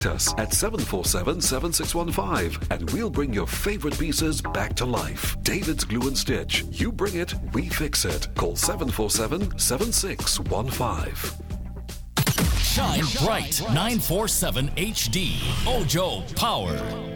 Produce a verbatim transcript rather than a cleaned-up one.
us at seven four seven, seven six one five and we'll bring your favorite pieces back to life. David's Glue and Stitch. You bring it, we fix it. Call seven four seven, seven six one five. Shine Bright nine four seven H D. Ojo Power.